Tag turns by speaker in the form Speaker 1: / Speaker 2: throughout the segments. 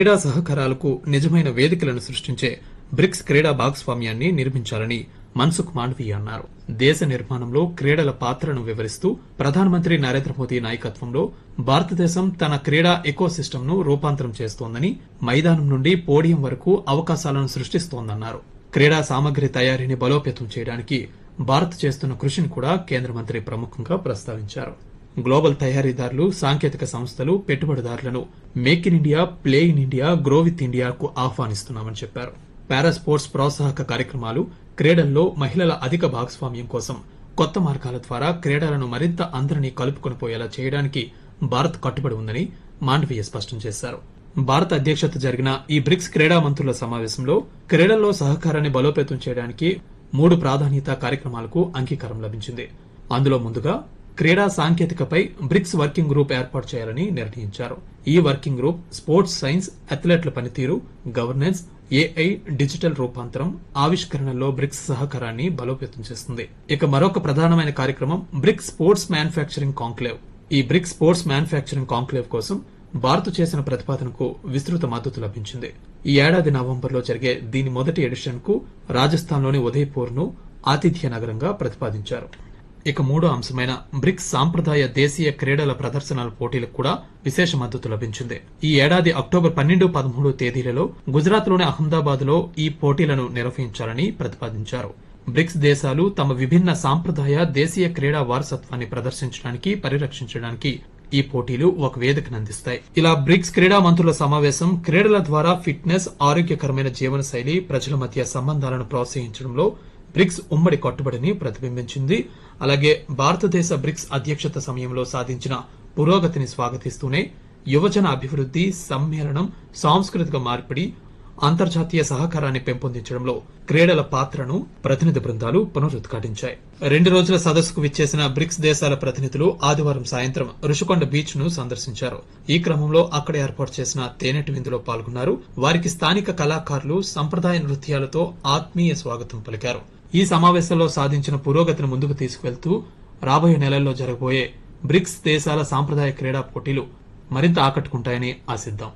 Speaker 1: క్రీడా సహకారాలకు నిజమైన వేదికలను సృష్టించే బ్రిక్స్ క్రీడా భాగస్వామ్యాన్ని నిర్మించాలని మన్సుఖ్ మాండవీయ అన్నారు. దేశ నిర్మాణంలో క్రీడల పాత్రను వివరిస్తూ ప్రధానమంత్రి నరేంద్ర మోదీ నాయకత్వంలో భారతదేశం తన క్రీడా ఎకోసిస్టమ్ను రూపాంతరం చేస్తోందని, మైదానం నుండి పోడియం వరకు అవకాశాలను సృష్టిస్తోందన్నారు. క్రీడా సామగ్రి తయారీని బలోపేతం చేయడానికి భారత్ చేస్తున్న కృషిని కూడా కేంద్ర మంత్రి ప్రముఖంగా ప్రస్తావించారు. గ్లోబల్ తయారీదారులు, సాంకేతిక సంస్థలు, పెట్టుబడిదారులను make in India, play in India, grow with ఇండియాకు ఆహ్వానిస్తున్నామని చెప్పారు. పారా స్పోర్ట్స్ ప్రోత్సాహక కార్యక్రమాలు, క్రీడల్లో మహిళల అధిక భాగస్వామ్యం కోసం కొత్త మార్గాల ద్వారా క్రీడలను మరింత అందరినీ కలుపుకొని పోయేలా చేయడానికి భారత్ కట్టుబడి ఉందని మాండవీయ స్పష్టం చేశారు. భారత అధ్యక్షత జరిగిన ఈ బ్రిక్స్ క్రీడా మంత్రుల సమావేశంలో క్రీడల్లో సహకారాన్ని బలోపేతం చేయడానికి 3 ప్రాధాన్యత కార్యక్రమాలకు అంగీకారం లభించింది. అందులో ముందుగా క్రీడా సాంకేతికపై బ్రిక్స్ వర్కింగ్ గ్రూప్ ఏర్పాటు చేయాలని నిర్ణయించారు. ఈ వర్కింగ్ గ్రూప్ స్పోర్ట్స్ సైన్స్, అథ్లెట్ల పనితీరు, గవర్నెన్స్, ఏఐ, డిజిటల్ రూపాంతరం, ఆవిష్కరణల్లో బ్రిక్స్ సహకారాన్ని బలోపేతం చేస్తుంది. ఇక మరొక ప్రధానమైన కార్యక్రమం బ్రిక్స్ స్పోర్ట్స్ మ్యానుఫ్యాక్చరింగ్ కాంక్లేవ్. ఈ బ్రిక్స్ స్పోర్ట్స్ మ్యానుఫ్యాక్చరింగ్ కాంక్లేవ్ కోసం భారత్ చేసిన ప్రతిపాదనకు విస్తృత మద్దతు లభించింది. ఈ ఏడాది నవంబర్లో జరిగే దీని మొదటి ఎడిషన్ కు రాజస్థాన్లోని ఉదయపూర్ ను ఆతిథ్య నగరంగా ప్రతిపాదించారు. ఇక మూడో అంశమైన బ్రిక్స్ సాంప్రదాయ దేశీయ క్రీడల ప్రదర్శనల పోటీలకు కూడా విశేష మద్దతు లభించింది. ఈ ఏడాది అక్టోబర్ 12, 13 తేదీలలో గుజరాత్లోని అహ్మదాబాద్ లో ఈ పోటీలను నిర్వహించాలని ప్రతిపాదించారు. బ్రిక్స్ దేశాలు తమ విభిన్న సాంప్రదాయ దేశీయ క్రీడా వారసత్వాన్ని ప్రదర్శించడానికి, పరిరక్షించడానికి ఈ పోటీలు ఒక వేదికను అందిస్తాయి. ఇలా బ్రిక్స్ క్రీడా మంత్రుల సమావేశం క్రీడల ద్వారా ఫిట్నెస్, ఆరోగ్యకరమైన జీవనశైలి, ప్రజల మధ్య సంబంధాలను ప్రోత్సహించడంలో బ్రిక్స్ ఉమ్మడి కట్టుబడిని ప్రతిబింబించింది. అలాగే భారతదేశ బ్రిక్స్ అధ్యక్షత సమయంలో సాధించిన పురోగతిని స్వాగతిస్తూనే యువజన అభివృద్ది, సమ్మేళనం, సాంస్కృతిక మార్పిడి, అంతర్జాతీయ సహకారాన్ని పెంపొందించడంలో క్రీడల పాత్రను ప్రతినిధి బృందాలు పునరుద్ఘాటించాయి. 2 రోజుల సదస్సుకు విచ్చేసిన బ్రిక్స్ దేశాల ప్రతినిధులు ఆదివారం సాయంత్రం రుషికొండ బీచ్ ను సందర్శించారు. ఈ క్రమంలో అక్కడ ఏర్పాటు చేసిన తేనెటి విందులో పాల్గొన్నారు. వారికి స్థానిక కళాకారులు సంప్రదాయ నృత్యాలతో ఆత్మీయ స్వాగతం పలికారు. ఈ సమావేశంలో సాధించిన పురోగతిని ముందుకు తీసుకువెళ్తూ రాబోయే నెలల్లో జరగబోయే బ్రిక్స్ దేశాల సాంప్రదాయ క్రీడా పోటీలు మరింత ఆకట్టుకుంటాయని ఆశిద్దాం.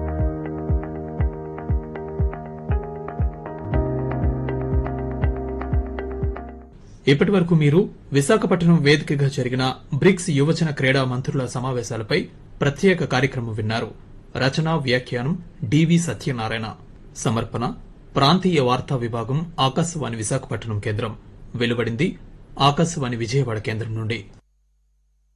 Speaker 1: ఇప్పటి వరకు మీరు విశాఖపట్నం వేదికగా జరిగిన బ్రిక్స్ యువజన క్రీడా మంత్రుల సమావేశాలపై ప్రత్యేక కార్యక్రమం విన్నారు. రచన, వ్యాఖ్యానం డివి సత్యనారాయణ. సమర్పణ ప్రాంతీయ వార్తా విభాగం, ఆకాశవాణి విశాఖపట్నం కేంద్రం. వెలువడింది ఆకాశవాణి విజయవాడ కేంద్రం నుండి.